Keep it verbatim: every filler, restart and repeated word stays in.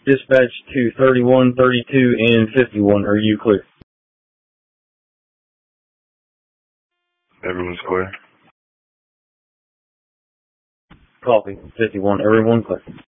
Dispatch to thirty-one, thirty-two, and fifty-one. Are you clear? Everyone's clear. Copy. fifty-one. Everyone clear.